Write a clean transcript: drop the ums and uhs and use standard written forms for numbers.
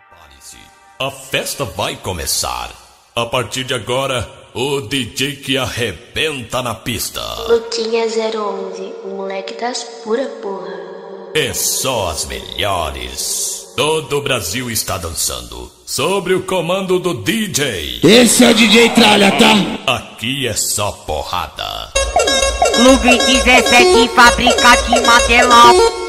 Prepare-se, a festa vai começar. A partir de agora, o DJ que arrebenta na pista. Luquinha 011, o moleque das pura porra. É só as melhores. Todo o Brasil está dançando sobre o comando do DJ. Esse é o DJ Tralha, tá? Aqui é só porrada. Clube 17, fábrica de material.